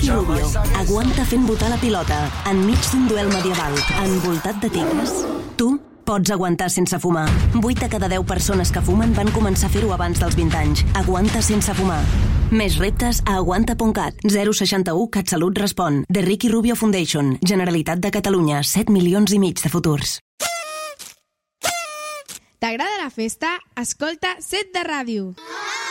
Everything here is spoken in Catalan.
Ricky Rubio aguanta fent botar la pilota enmig d'un duel medieval envoltat de tigres. Tu pots aguantar sense fumar. 8 de cada 10 persones que fumen van començar a fer-ho abans dels 20 anys. Aguanta sense fumar. Més reptes a aguanta.cat. 061 CatSalut respon. The Ricky Rubio Foundation. Generalitat de Catalunya. 7 milions i mig de futurs. T'agrada la festa? Escolta Set de Ràdio.